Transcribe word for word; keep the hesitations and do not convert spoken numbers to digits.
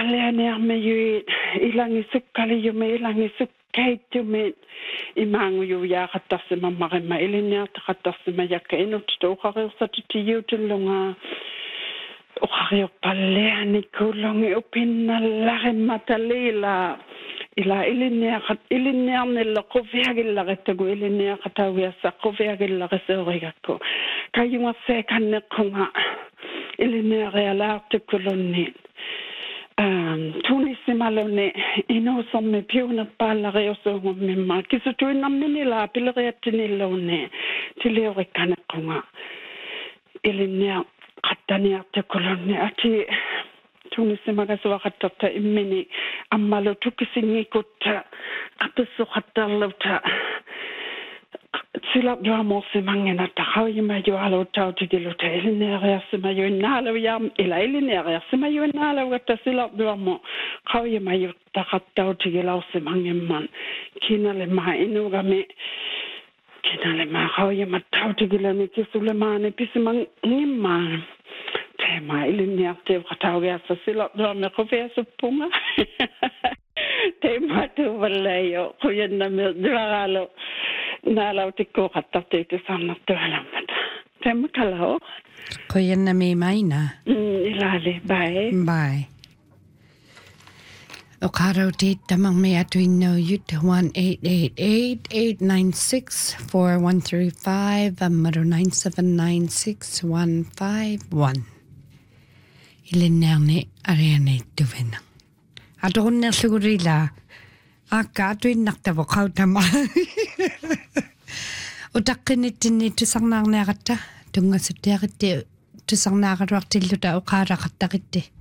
palene me yu ilangi sukkali yu me ilangi sukkait yu me imangu yu ya katase mamare ma ilenia katase ma yakeno to khare satiti yu tulunga o khare palene kolongi opinna la matalela ila ilenia khat ilenia ne lo koviagilla retago ilenia katawia sa koviagilla resorigako kayuma se kanne konga ilenia reala te kolonni Um, tuni simalone ino somme piuna pala reoso mema kiso tu namini la pilere tinilone tilere kanakonga ilenia katani ate kolone ati tuni simaga so katata imini amalo tukisingi kota kapeso katalota sila dua mo semangena takau yima yo alo tau tigilo te ilinere sema yo nalo yam ila ilinere sema yo nalo wata sila dua mo kau yima yo takatau tigilo semangeman kina le ma inu game kina le ma kau yima tau tigilo ni kisule ma ne pisimang ngima te ma ilinere te katau ya sila dua me kofia supunga te ma tu walayo kuyena me dragalo Nala tiko kata te te sana tuala mata. Te makalo. Ko yana me maina. Mm, ilale, bye. Bye. O karo te tamang me atu ino yut one eight eight eight eight nine six four one three five amaro nine seven nine six one five one. Ile nerne areane tuvena. Adonna sugurila. Aka atu inakta wakau tama. O takkinitini tusang nang nakata tunga suterite tusang nakaraktiluta o karakatakitte